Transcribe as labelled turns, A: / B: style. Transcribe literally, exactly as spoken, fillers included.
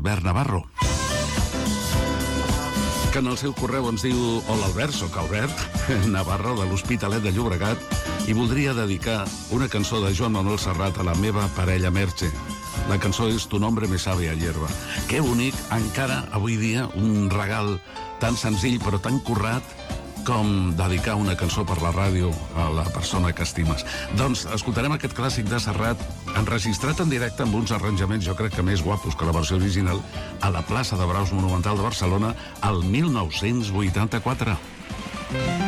A: Albert Navarro, que en el seu correu ens diu: hola Albert, soc Albert Navarro de l'Hospitalet de Llobregat i voldria dedicar una cançó de Joan Manuel Serrat a la meva parella Merche. La cançó és Tu nombre me sabe a hierba. Que bonic, encara avui dia, un regal tan senzill però tan currat com dedicar una cançó per la ràdio a la persona que estimes. Doncs escoltarem aquest clàssic de Serrat, enregistrat en directe amb uns arranjaments jo crec que més guapos que la versió original, a la plaça de Braus Monumental de Barcelona el mil nou-cents vuitanta-quatre.